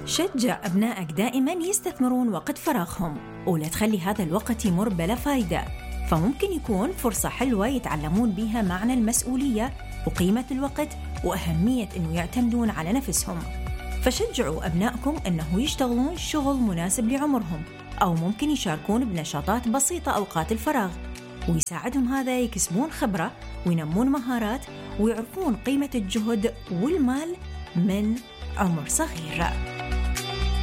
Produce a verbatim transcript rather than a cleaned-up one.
شجع أبنائك دائماً يستثمرون وقت فراغهم، ولا تخلي هذا الوقت يمر بلا فايدة، فممكن يكون فرصة حلوة يتعلمون بيها معنى المسؤولية وقيمة الوقت وأهمية أنه يعتمدون على نفسهم. فشجعوا أبنائكم أنه يشتغلون شغل مناسب لعمرهم، أو ممكن يشاركون بنشاطات بسيطة أوقات الفراغ، ويساعدهم هذا يكسبون خبرة وينمون مهارات ويعرفون قيمة الجهد والمال من عمر صغير.